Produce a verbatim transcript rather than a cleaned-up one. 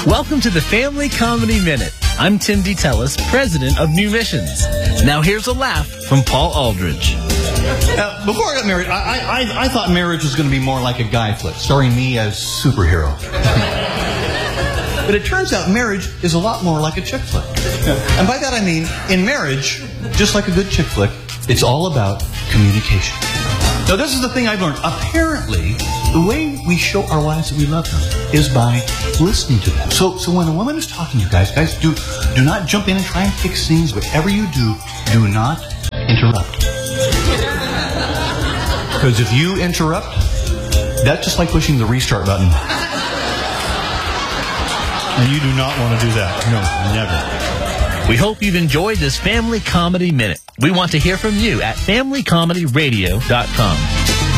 Welcome to the Family Comedy Minute. I'm Tim DeTellis, president of New Missions. Now here's a laugh from Paul Aldridge. Uh, before I got married, I, I, I thought marriage was going to be more like a guy flick, starring me as superhero. But it turns out marriage is a lot more like a chick flick. And by that I mean, in marriage, just like a good chick flick, it's all about communication. Now this is the thing I've learned. Apparently, the way we show our wives that we love them is by listening to them. So, so when a woman is talking to you guys, guys, do, do not jump in and try and fix things. Whatever you do, do not interrupt. Because if you interrupt, that's just like pushing the restart button. And you do not want to do that. No, never. We hope you've enjoyed this Family Comedy Minute. We want to hear from you at family comedy radio dot com.